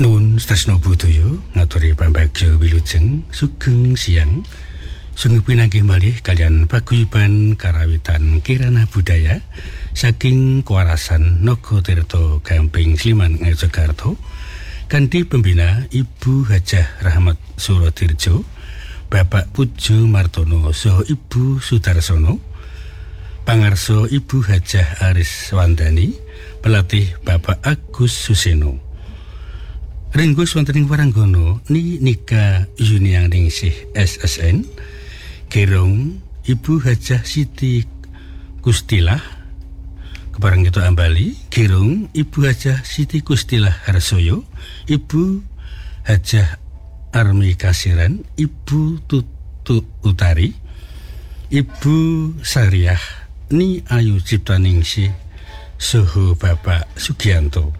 Nun Stresno Budoyo ngaturi pambagyo wilujeng sugeng siang sungguh pinanggih malih kalian paguyuban karawitan kirana budaya saking Kuarasan Nogotirto Gamping Sliman Ngayojakarta kanthi pembina Ibu Hajah Rahmat Surodirjo, Bapak Pujo Martono saha Ibu Sudarsono, pangarsa Ibu Hajah Aris Wandani, pelatih Bapak Agus Suseno. Ringgus wonten ing waranggono Nika Yuniang Ningsih SSN, Gerong Ibu Hajah Siti Kustilah, kepareng itu ambali Gerong Ibu Hajah Siti Kustilah Harsoyo, Ibu Hajah Armi Kasiran, Ibu Tutu Utari, Ibu Sariah Ni Ayu Cipta Ningsih saha Bapak Sugianto.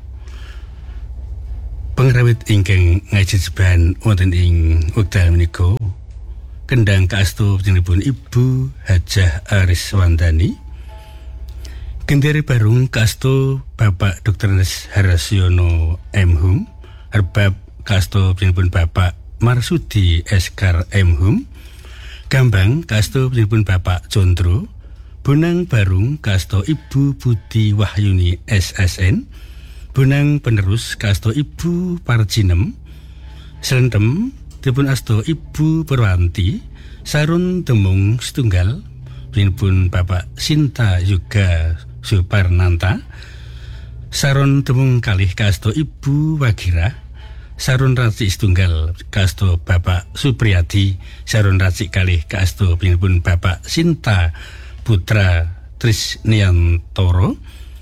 Pengrawit ingkang ngajejeban wonten ing wekdal menika kendang kaestu jenengipun Ibu Hajah Aris Wandani, gendere barung kaestu Bapak Dr. Harasiono M. Hum, arbab kaestu jenengipun Bapak Marsudi Eskar M. Hum, gambang kaestu jenengipun Bapak Condro, bonang barung kaestu Ibu Budi Wahyuni SSN, bonang penerus kasto Ibu Parjinem, selendem dipun asto Ibu Perwanti, sarun temung setunggal pun Bapak Sinta Yuga Suparnanta, sarun temung kalih kasto Ibu Wagira, sarun racik setunggal kasto Bapak Supriyadi, sarun racik kalih kasto pun Bapak Sinta Putra Trisniantoro,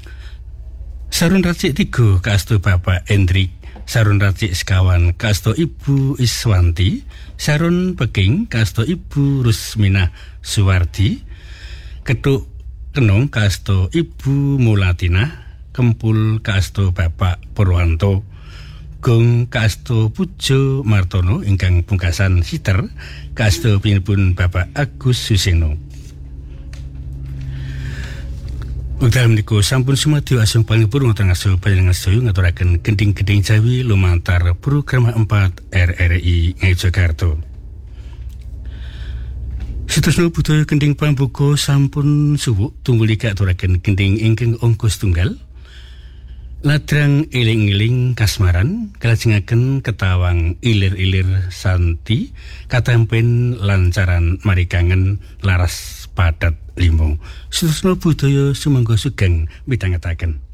sarun racik 3 kaestu Bapak Hendrik, sarun racik sekawan kaestu Ibu Iswanti, sarun peking kaestu Ibu Rusminah Suwardi, ketuk kenong kaestu Ibu Mulatina, kempul kaestu Bapak Purwanto, gong kaestu Pujo Martono, ingkang pungkasan siter kaestu pinipun Bapak Agus Suseno. Wekdal menika sampun sumadyo asung panipun wonten ngarsa panjenengan sedaya ngaturaken gending-gending Jawi lumantar program 4 RRI Ngayojakarta. Setresno budaya gending pambuka sampun suwuk tungguli katuraken gending ingkang angka setunggal. Ladrang eling-eling kasmaran kalajengaken ketawang ilir-ilir santi katampen lancaran marikangen laras padat limo. Setresno budaya sumangga sugeng midhangetaken.